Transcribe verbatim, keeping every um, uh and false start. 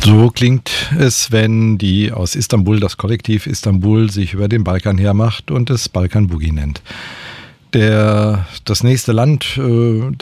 So klingt es, wenn die aus Istanbul, das Kollektiv Istanbul, sich über den Balkan hermacht und es Balkan Boogie nennt. Der, das nächste Land, äh,